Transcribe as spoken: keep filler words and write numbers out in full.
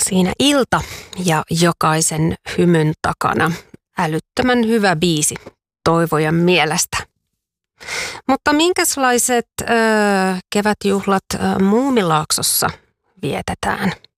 Siinä ilta ja jokaisen hymyn takana älyttömän hyvä biisi Toivojan mielestä. Mutta minkälaiset ö, kevätjuhlat ö, Muumilaaksossa vietetään?